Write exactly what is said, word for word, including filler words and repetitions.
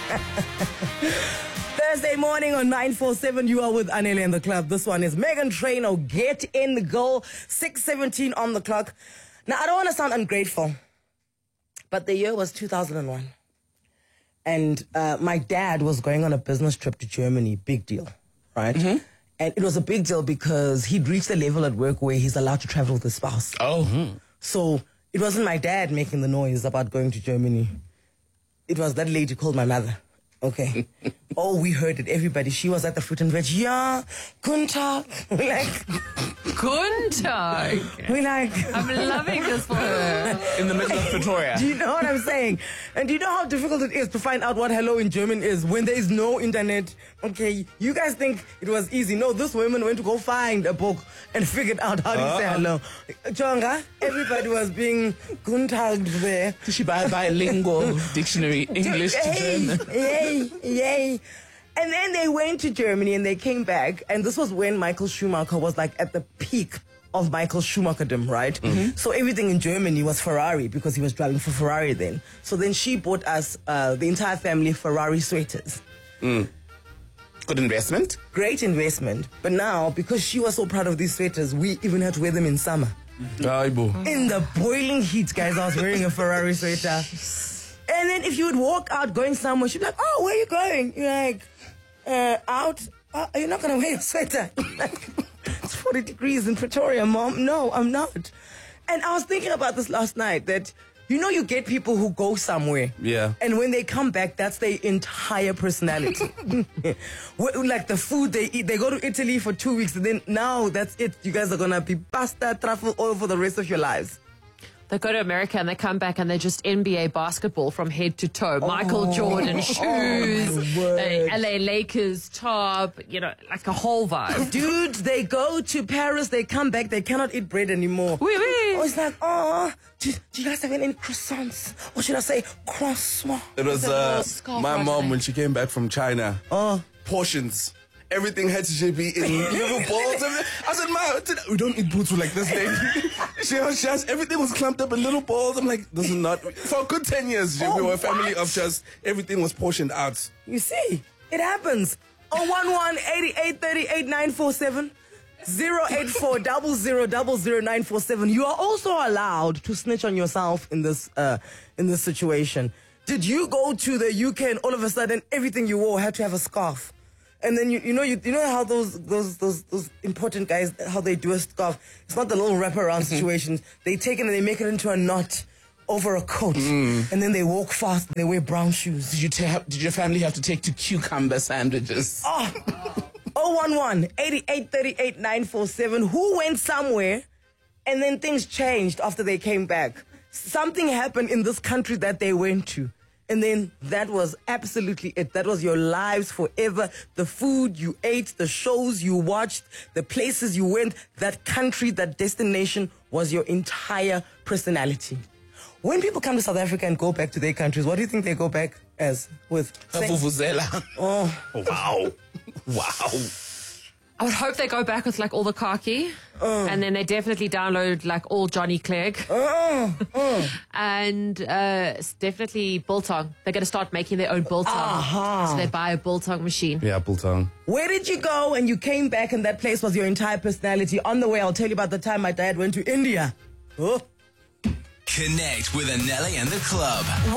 Thursday morning on nine four seven, you are with Anele and the Club. This one is Megan Trainor, Get in the Goal, six seventeen on the clock. Now, I don't want to sound ungrateful, but the year was two thousand one. And uh, my dad was going on a business trip to Germany, big deal, right? Mm-hmm. And it was a big deal because he'd reached the level at work where he's allowed to travel with his spouse. Oh. Mm-hmm. So it wasn't my dad making the noise about going to Germany. It was that lady called my mother. Okay. Oh, we heard it. Everybody. She was at the fruit and veg. Yeah, guten Tag. We're like, Guten Tag. We're like, I'm loving this for her. In the middle of Pretoria. do you know what I'm saying? And do you know how difficult it is to find out what hello in German is when there is no internet? Okay, you guys think it was easy. No, this woman went to go find a book and figured out how to uh-huh. say hello. Jonga, everybody was being guten Tag there. Did she buy a bilingual dictionary, English to Yay, German? Yay, yay. And then they went to Germany and they came back. And this was when Michael Schumacher was like at the peak of Michael Schumacherdom, right? Mm-hmm. So everything in Germany was Ferrari because he was driving for Ferrari then. So then she bought us, uh, the entire family, Ferrari sweaters. Mm. Good investment. Great investment. But now, because she was so proud of these sweaters, we even had to wear them in summer. Mm-hmm. In the boiling heat, guys, I was wearing a Ferrari sweater. And then if you would walk out going somewhere, she'd be like, oh, where are you going? You're like, uh, out? Uh, you're not going to wear a sweater. It's forty degrees in Pretoria, Mom. No, I'm not. And I was thinking about this last night, that, you know, you get people who go somewhere. Yeah. And when they come back, that's their entire personality. Like the food they eat. They go to Italy for two weeks, and then now that's it. You guys are going to be pasta, truffle oil for the rest of your lives. They go to America and they come back and they're just N B A basketball from head to toe. Oh. Michael Jordan shoes, oh, uh, L A Lakers top, you know, like a whole vibe. Dude, they go to Paris, they come back, they cannot eat bread anymore. Oui, oui. Oh, it's like, oh, do, do you guys have any croissants? Or should I say croissant? It was uh, my mom when she came back from China. Oh. Portions. Everything had to be in little balls. I said, Ma, we don't eat boots like this lady. she, has, she has, everything was clumped up in little balls. I'm like, this is not... For a good ten years, oh, we were a family what? of just... Everything was portioned out. You see, it happens. oh one one, eight eight three eight, nine four seven. zero eight four zero zero zero zero nine four seven. You are also allowed to snitch on yourself in this uh, in this situation. Did you go to the U K and all of a sudden everything you wore had to have a scarf? And then you you know you you know how those those those those important guys, how they do a scarf. It's not the little wraparound situations. They take it and they make it into a knot over a coat, mm. and then they walk fast. And they wear brown shoes. Did you ta- did your family have to take to cucumber sandwiches? Oh, oh one one eight eight three eight nine four seven. Who went somewhere, and then things changed after they came back? Something happened in this country that they went to. And then that was absolutely it. That was your lives forever. The food you ate, the shows you watched, the places you went, that country, that destination was your entire personality. When people come to South Africa and go back to their countries, what do you think they go back as? With? A vuvuzela. Oh. Wow. Wow. I would hope they go back with like all the khaki, uh. and then they definitely download like all Johnny Clegg, uh, uh. and uh, it's definitely biltong. They're going to start making their own biltong, uh-huh. so they buy a biltong machine. Yeah, biltong. Where did you go and you came back and that place was your entire personality? On the way, I'll tell you about the time my dad went to India. Oh. Connect with Anele and the Club.